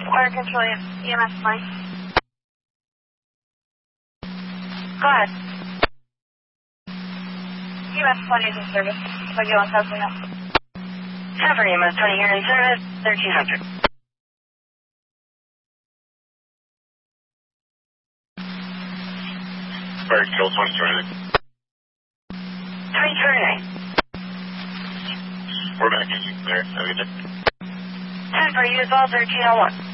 Fire control, EMS flight. Go ahead. EMS 20 is in service. Regular Cessna. Sanford EMS 20 here in service, 1300. Fire control 2029. 2029. We're back in there. Have a good day. Sanford, use all 1301.